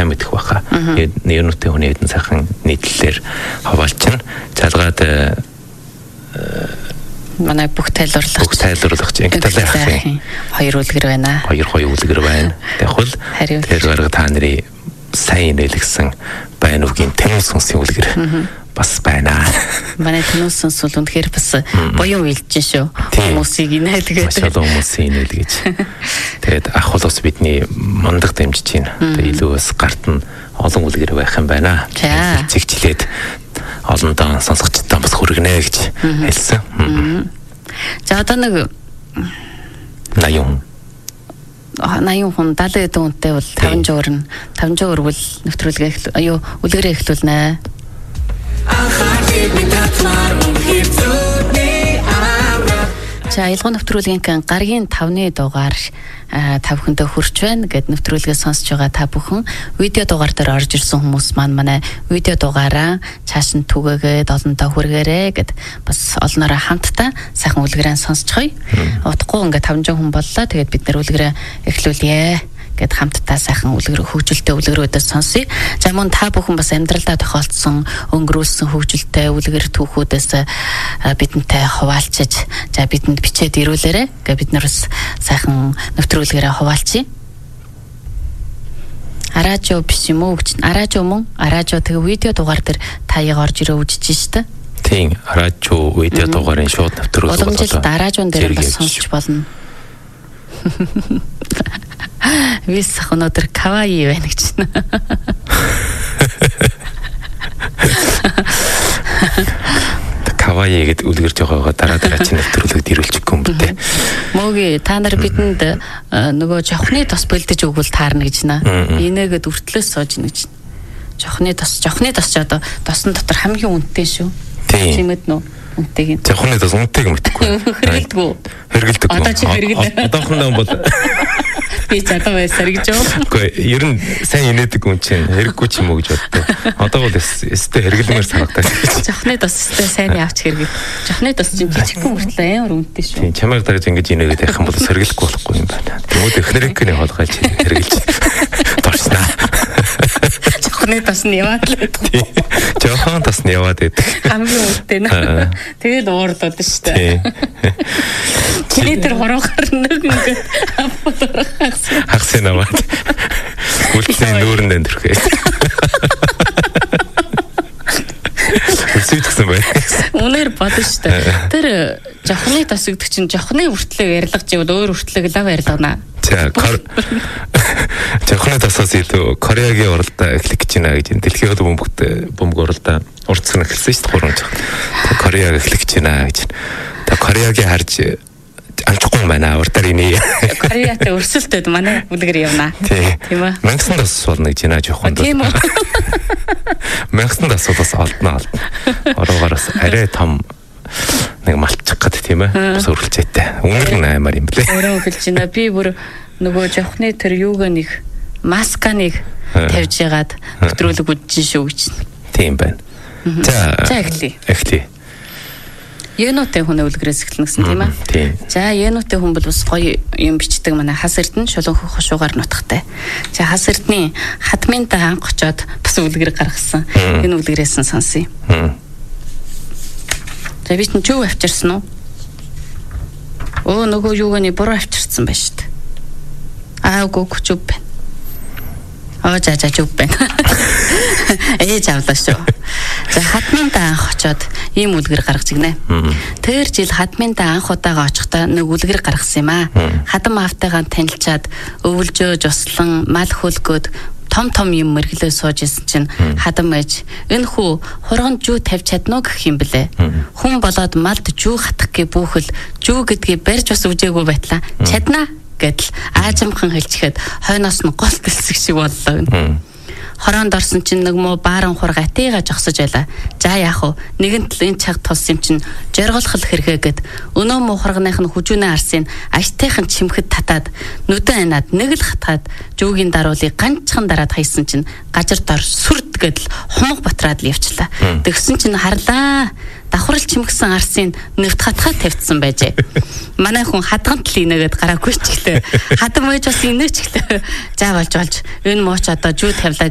сайн мэдэх байхаа. Юунуудын хүний хэдэн сайхан нийтлэлээр хаваалчин залгаад манай бүх тайлбарлах чинь талын хоёр үлгэр байна. Хоёр үлгэр байна. Тэгвэл тэр гарга та нарын сайн нэлгсэн байна үгийн тэнэг сүнсийн үлгэр бас байна. Манай тэнэг сүнс бол үнэхээр бас буян уйлж шүү. Хүмүүсийг инээлгээд. Маш олон хүмүүсийн инээлгэж. Тэгээд ах бол бас бидний мундаг дэмжиж байна. Тэгээд илүү бас гарт нь олон үлгэр байх юм байна. Зэгчлээд олондоо сонсогчдоо бас хүргэнэ гэж хэлсэн. За одоо нэг 80 хүн 70 эд үнэтэй бол 500 өрвөл нэвтрүүлгээ үлгэрээ эхлүүлнэ. За ялгуу нэвтрүүлгийн гаргийн 5-ны дугаар та бүхэндээ хүрч байна гэд нэвтрүүлгээ сонсож байгаа та бүхэн видео дугаар дээр орж ирсэн хүмүүс манай видео дугаараа цааш нь түгээгээд олонтоо хүргээрэй гэд бас олноороо хамтдаа сайхан үлгэрээ сонсцгоё. Утгагүй ингээд 500 хүн боллоо. Тэгээд бид нар үлгэрээ эхлүүлье гэд хамтдаа сайхан хөгжилтэй үлгэрүүдээс сонсъё. За мөн та бүхэн бас амьдралдаа тохиолдсон өнгөрүүлсэн хөгжилтэй үлгэр түүхүүдээс бидэнтэй хуваалцаж за бидэнд бичээд ирүүлээрэй. Гэ бид нар бас сайхан нэвтрүүлгээрээ хуваалцъя. Аражо биш юм уу гэж. Аражо мөн. Аражо тэгээ видео дугаар дээр таяг орж ирээ үжиж штэ. Тийм. Аражо видео дугаарын шууд нэвтрүүлэг болоо. Уламжилт аражон дээр бас сонсч болно. Вис өнөөдөр каваи байна гэж байна. Каваи гэд үлгэрж байгаагаа дараа чинь нэвтрүүлэгт ирүүлчихгүй юм бэ. Мөгийн та нар бидэнд нөгөө жохны тос бэлдэж өгвөл таарна гэж байна. Инээгээд үртлээс сууж ийн гэж. Жохны тос ч одоо тосон дотор хамгийн үнэтэй шүү. Чимэд нөө үнэтэйг. Жохны тос үнэтэйг мэдхгүй. Хэрэгэлдэг. Одоо чи хэрэглээ. Одоохондоо бол би чадаа байсаар гэж юу? Үгүй ер нь сайн инээдэг хүн чинь хэрэггүй ч юм уу гэж боддог. Одоо бол өстэй хэрэглэмээр санагдаж байна. Жохны тос өстэй сайн явж хэрэггүй. Жохны тос чинь жижигхэн хүртлээ амар үнэтэй шүү. Тийм чамайг дарж ингэж инээгээд явах юм бол сэргэлэхгүй болохгүй юм байна. Тэгмүүд эхнэрийнхний хоолгойч хэрэгэлж дорснаа. Жохны тос нь яваад л байдаг. Жохон тос нь яваад байдаг. Хамгийн үнэтэй нэ. Тэгээд уурдаад шүү дээ. Чиний тэр хорогоор нэг ингээд хагсын аваад үлдсэн нүүрэнд өндөрхөө. Үлсэйдсэн бай. Үнээр бодно шүү дээ. Тэр жохны тос гэдэг чинь жохны хүртлэг ярьлага чи өөр хүртлэг лав ярьлагна. За жохны тосоос илүү Кореагийн уралдаа эхлэх гэж байна гэж дэлхийн бөмбөг уралдаа урдсгэн эхэлсэн шүү дээ 3 жил. Кореаг эхлэх гэж байна гэж. Та Кореагийн харж амжихгүй байна. Урдаар инээ. Кореатай өрсөлдөд манай үлгэр явна. Тийм үү? Мангасан тос болно гэж байна жоохон. Тийм үү? Мангасан тосоос олдно. Ороогараас арай том нэг малтчих гэдэг тийм ээ. Бас өрөлцөөтэй. Өнгөр нь аймаар юм блэ. Өөрөө хэлж байна. Би бүр нөгөө жохны тэр юуг нэг масканыг тавьж ягаад нэвтрүүлэг үзэж шүү гэж. Тийм байна. За эхлэе. Януутай хүн үлгэрээс эхэлнэ гэсэн тийм ээ. За януутай хүн бол бас гоё юм бичдэг манай хас эрдэнэ шулуун хошуугаар нутгатай. За хас эрдэнэ хадминта анх очоод бас үлгэр гаргасан. Энэ үлгэрээс нь сонсъё. За би чинь чөв авчирсан уу? Оо нөгөө юуганы буруу авчирсан байна шүү дээ. Үгүй чөв байна. За чөв байна. Ээж авлаа шүү. За хадминта анх очоод ийм үлгэр гаргаж игнэ. Тэр жил хадминта анх удаага очихдаа нэг үлгэр гаргасан юм аа. Хадам автайгаа танилцаад өвөлжөө жослон мал хөлгөөд том юм мэрглээ сууж исэн чинь хадам ээж энэ хүү хурганд жүү тавьж чадна уу гэх юм блэ. Хүн болоод малд жүү хатах гэ бүхэл жүү гэдгийг барьж бас үжээгүй байтлаа. Чадна гэдэл аажимхан хэлчихэд хойноос нь гол дэлсэг шиг боллоо. Хороонд орсон чинь нэг муу бааран хурга атыгаа жогсож байла. За яах вэ? Нэгэн тал энэ чаг тус юм чинь жоргоолох хэрэгээгээд өнөө муу хурганых нь хүжүүнээ арсын аштайхан чимхэд татаад нүдэн анаад нэг л хатгаад жүүгийн даруулыг ганцхан дараад хайсан чинь гажир дор сүрд гэдэл хумг батраад л явчлаа. Тэгсэн чинь харлаа. Давхрал чимгсэн арсын нэвт хатгаад тавьдсан байжээ. Манай хүн хадган тал инээгээд гараагүй ч гэлээ. Хадам ээж бас инээч гэлээ. За болж энэ мууч одоо жүү тавилаа